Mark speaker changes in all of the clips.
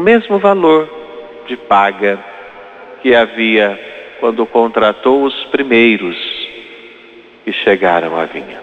Speaker 1: mesmo valor de paga que havia quando contratou os primeiros que chegaram à vinha.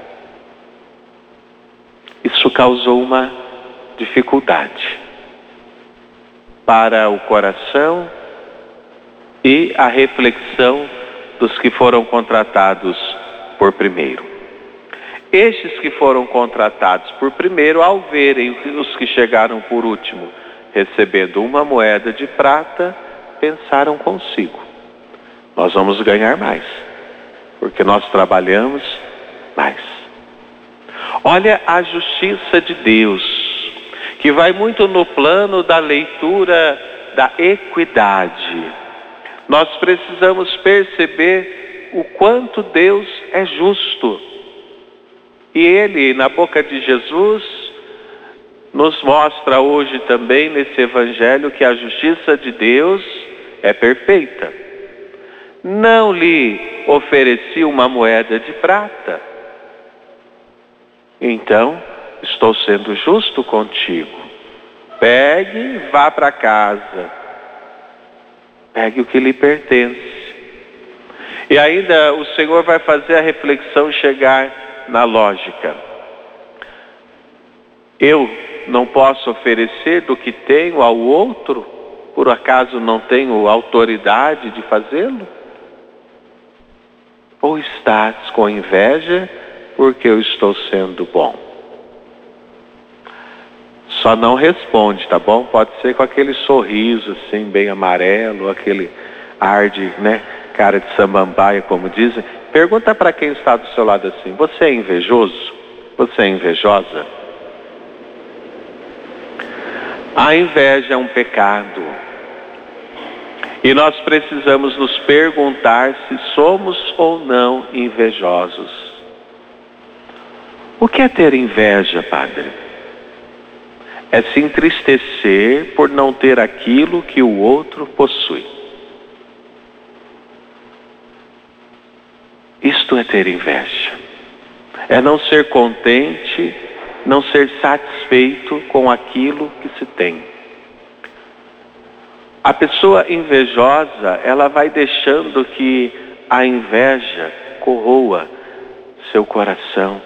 Speaker 1: Isso causou uma dificuldade para o coração e a reflexão dos que foram contratados por primeiro. Estes que foram contratados por primeiro, ao verem os que chegaram por último recebendo uma moeda de prata, pensaram consigo: nós vamos ganhar mais, porque nós trabalhamos mais. Olha a justiça de Deus, que vai muito no plano da leitura da equidade. Nós precisamos perceber o quanto Deus é justo. E Ele, na boca de Jesus, nos mostra hoje também nesse Evangelho que a justiça de Deus é perfeita. Não lhe ofereci uma moeda de prata. Então, estou sendo justo contigo. Pegue e vá para casa. Pegue o que lhe pertence. E ainda o Senhor vai fazer a reflexão chegar na lógica. Eu não posso oferecer do que tenho ao outro? Por acaso não tenho autoridade de fazê-lo? Ou estás com inveja porque eu estou sendo bom? Só não responde, tá bom? Pode ser com aquele sorriso assim, bem amarelo, aquele ar de, cara de samambaia, como dizem. Pergunta para quem está do seu lado assim: você é invejoso? Você é invejosa? A inveja é um pecado. E nós precisamos nos perguntar se somos ou não invejosos. O que é ter inveja, padre? É se entristecer por não ter aquilo que o outro possui. Isto é ter inveja. É não ser contente, não ser satisfeito com aquilo que se tem. A pessoa invejosa, ela vai deixando que a inveja corroa seu coração.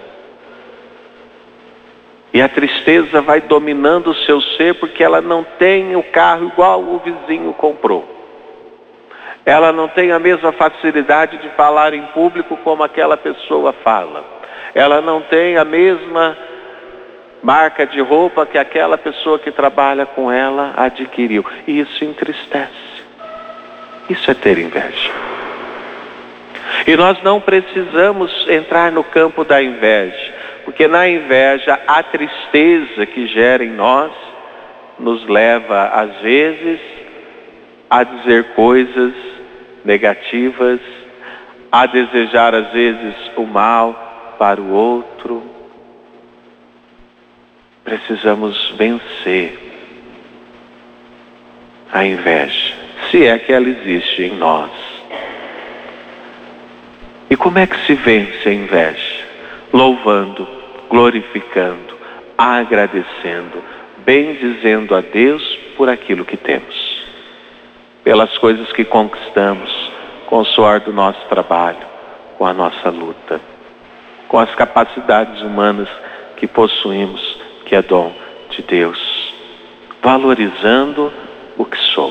Speaker 1: E a tristeza vai dominando o seu ser porque ela não tem o carro igual o vizinho comprou. Ela não tem a mesma facilidade de falar em público como aquela pessoa fala. Ela não tem a mesma marca de roupa que aquela pessoa que trabalha com ela adquiriu. E isso entristece. Isso é ter inveja. E nós não precisamos entrar no campo da inveja, porque na inveja a tristeza que gera em nós nos leva às vezes a dizer coisas negativas, a desejar às vezes o mal para o outro. Precisamos vencer a inveja, se é que ela existe em nós. E como é que se vence a inveja? Louvando, glorificando, agradecendo, bendizendo a Deus por aquilo que temos, pelas coisas que conquistamos, com o suor do nosso trabalho, com a nossa luta, com as capacidades humanas que possuímos, que é dom de Deus, valorizando o que sou.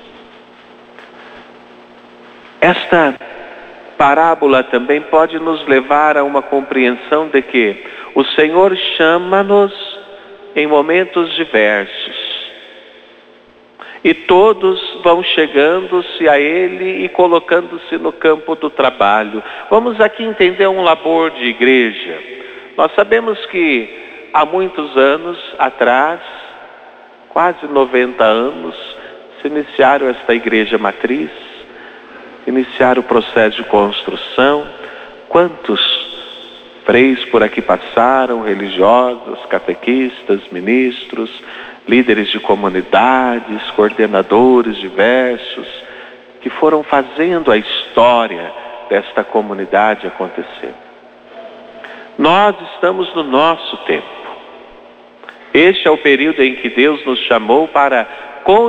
Speaker 1: Esta parábola também pode nos levar a uma compreensão de que o Senhor chama-nos em momentos diversos. E todos vão chegando-se a Ele e colocando-se no campo do trabalho. Vamos aqui entender um labor de igreja. Nós sabemos que há muitos anos atrás, quase 90 anos, se iniciaram esta igreja matriz, iniciaram o processo de construção. Quantos freis por aqui passaram, religiosos, catequistas, ministros, líderes de comunidades, coordenadores diversos, que foram fazendo a história desta comunidade acontecer. Nós estamos no nosso tempo. Este é o período em que Deus nos chamou para